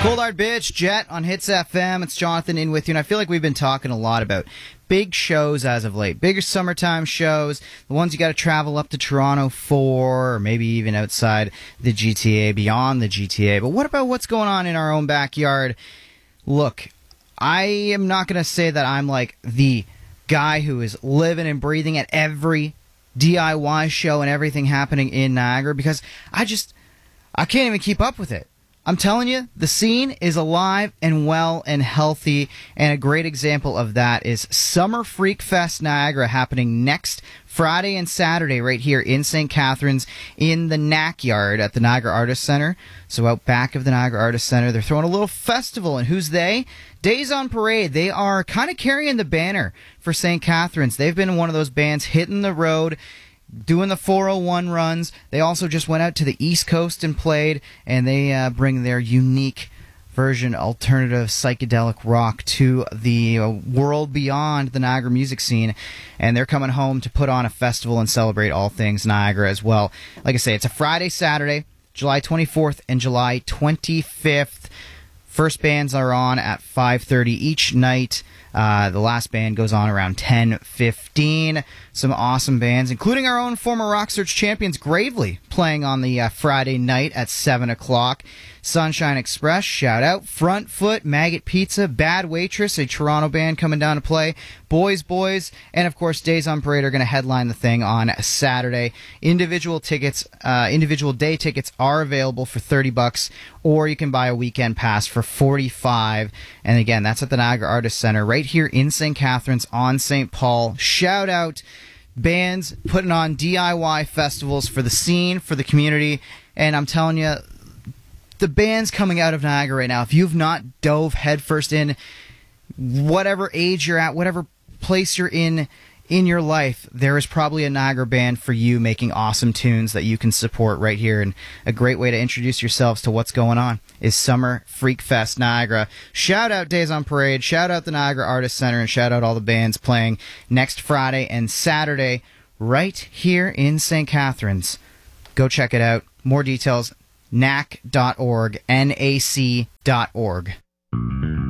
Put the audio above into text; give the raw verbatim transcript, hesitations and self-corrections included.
Cold Hard Bitch, Jet on Hits F M. It's Jonathan in with you, and I feel like we've been talking a lot about big shows as of late. Bigger summertime shows, the ones you got to travel up to Toronto for, or maybe even outside the G T A, beyond the G T A. But what about what's going on in our own backyard? Look, I am not going to say that I'm like the guy who is living and breathing at every D I Y show and everything happening in Niagara, because I just, I can't even keep up with it. I'm telling you, the scene is alive and well and healthy, and a great example of that is Summer Freak Fest Niagara, happening next Friday and Saturday right here in Saint Catharines in the N A C Yard at the Niagara Artists Centre. So out back of the Niagara Artists Centre, they're throwing a little festival, and who's they? Days on Parade. They are kind of carrying the banner for Saint Catharines. They've been one of those bands hitting the road, doing the four oh one runs. They also just went out to the East Coast and played, and they uh, bring their unique version, alternative psychedelic rock, to the uh, world beyond the Niagara music scene, and they're coming home to put on a festival and celebrate all things Niagara as well. Like I say, it's a Friday, Saturday, July twenty-fourth and July twenty-fifth. First bands are on at five thirty each night. Uh, the last band goes on around ten fifteen. Some awesome bands, including our own former Rock Search champions, Gravely, playing on the uh, Friday night at seven o'clock. Sunshine Express, shout out. Front Foot, Maggot Pizza, Bad Waitress, a Toronto band coming down to play. Boys Boys, and of course Days on Parade are going to headline the thing on Saturday. Individual tickets, uh, individual day tickets are available for thirty bucks, or you can buy a weekend pass for forty-five. And again, that's at the Niagara Artists Centre right here in Saint Catharines on Saint Paul. Shout out bands putting on D I Y festivals for the scene, for the community, and I'm telling you, the bands coming out of Niagara right now, if you've not dove headfirst in, whatever age you're at, whatever place you're in in your life, there is probably a Niagara band for you making awesome tunes that you can support right here. And a great way to introduce yourselves to what's going on is Summer Freak Fest Niagara. Shout out Days on Parade, shout out the Niagara Artists Centre, and shout out all the bands playing next Friday and Saturday right here in Saint Catharines. Go check it out. More details, N A C dot org, N A C dot org.